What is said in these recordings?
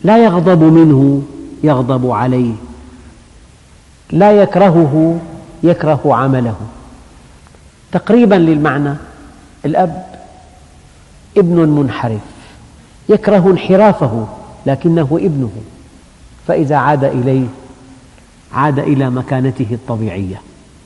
لا يغضب منه، يغضب عليه، لا يكرهه، يكره عمله. تقريبا للمعنى. الأب ابن منحرف يكره انحرافه لكنه ابنه، فإذا عاد إليه عاد إلى مكانته الطبيعية.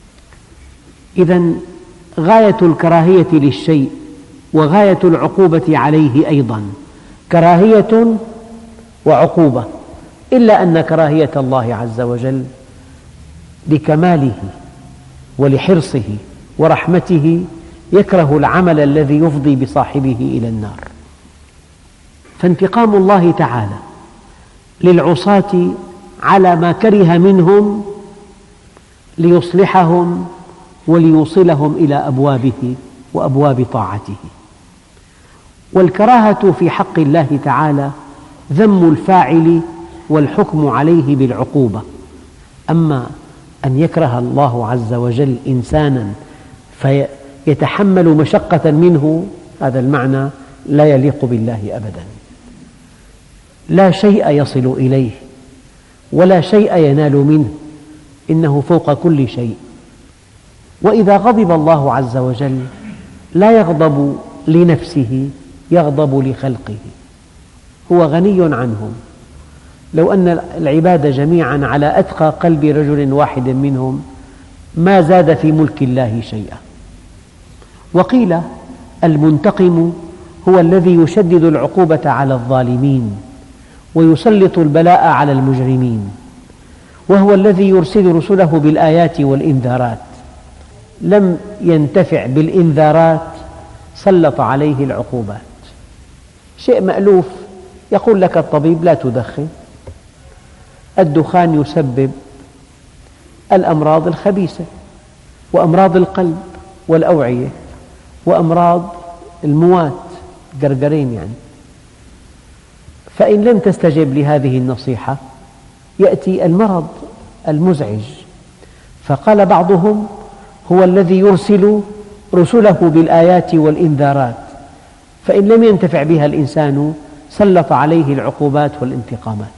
إذن غاية الكراهية للشيء وغاية العقوبة عليه أيضا كراهية وعقوبة، إلا أن كراهية الله عز وجل لكماله ولحرصه ورحمته يكره العمل الذي يفضي بصاحبه إلى النار. فانتقام الله تعالى للعصاة على ما كره منهم ليصلحهم وليوصلهم إلى أبوابه وأبواب طاعته. والكراهة في حق الله تعالى ذم الفاعل والحكم عليه بالعقوبة. أما أن يكره الله عز وجل إنسانا فيتحمل مشقة منه، هذا المعنى لا يليق بالله أبدا. لا شيء يصل إليه ولا شيء ينال منه، إنه فوق كل شيء. وإذا غضب الله عز وجل لا يغضب لنفسه، يغضب لخلقه. هو غني عنهم. لو أن العباد جميعا على أتقى قلب رجل واحد منهم ما زاد في ملك الله شيئا. وقيل المنتقم هو الذي يشدد العقوبة على الظالمين ويسلط البلاء على المجرمين، وهو الذي يرسل رسله بالآيات والإنذارات. لم ينتفع بالإنذارات سلط عليه العقوبات. شيء مألوف، يقول لك الطبيب لا تدخن، الدخان يسبب الأمراض الخبيثة وأمراض القلب والأوعية وأمراض الموات، قرقرين يعني. فإن لم تستجب لهذه النصيحة يأتي المرض المزعج. فقال بعضهم هو الذي يرسل رسله بالآيات والإنذارات، فإن لم ينتفع بها الإنسان سلط عليه العقوبات والانتقامات.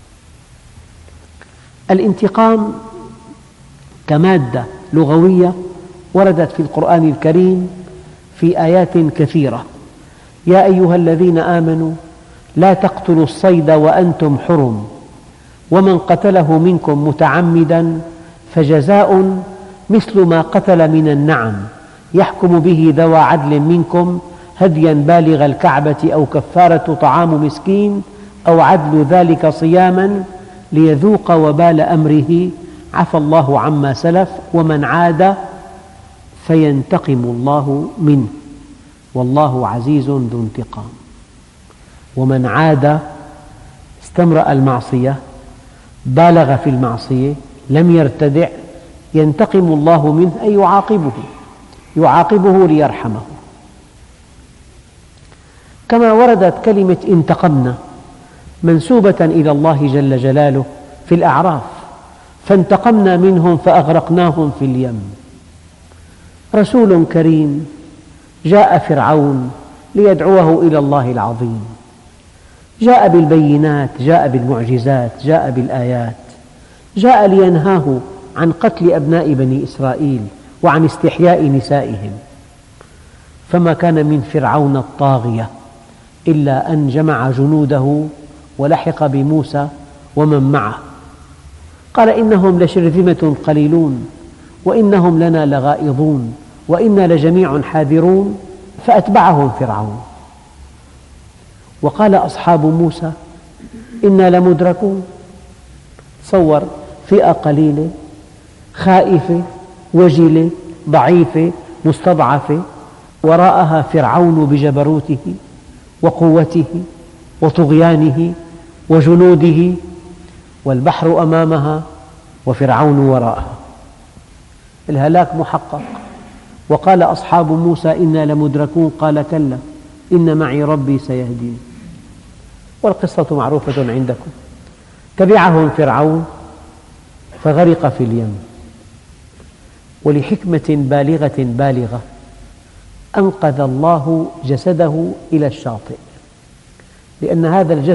الانتقام كمادة لغوية وردت في القرآن الكريم في آيات كثيرة. يا أيها الذين آمنوا لا تقتلوا الصيد وأنتم حرم ومن قتله منكم متعمدا فجزاء مثل ما قتل من النعم يحكم به ذوى عدل منكم هديا بالغ الكعبة أو كفارة طعام مسكين أو عدل ذلك صياما ليذوق وبال أمره عفى الله عما سلف ومن عاد فينتقم الله منه والله عزيز ذو انتقام. ومن عاد استمرأ المعصية، بالغ في المعصية، لم يرتدع، ينتقم الله منه أي يعاقبه ليرحمه. كما وردت كلمة انتقمنا منسوبة إلى الله جل جلاله في الأعراف: فانتقمنا منهم فأغرقناهم في اليم. رسول كريم جاء فرعون ليدعوه إلى الله العظيم، جاء بالبينات، جاء بالمعجزات، جاء بالآيات، جاء لينهاه عن قتل أبناء بني إسرائيل وعن استحياء نسائهم. فما كان من فرعون الطاغية إلا أن جمع جنوده ولحق بموسى ومن معه قال إنهم لشرذمة قليلون وإنهم لنا لغائظون وإنا لجميع حاذرون فأتبعهم فرعون. وقال أصحاب موسى إنا لمدركون. تصور فئة قليلة خائفة وجلة ضعيفة مستضعفة، وراءها فرعون بجبروته وقوته وطغيانه وجنوده، والبحر أمامها وفرعون وراءها، الهلاك محقق. وقال أصحاب موسى إنا لمدركون قال كلا إن معي ربي سيهدين. والقصة معروفة عندكم. تبعهم فرعون فغرق في اليم، ولحكمة بالغة أنقذ الله جسده إلى الشاطئ، لأن هذا الجسد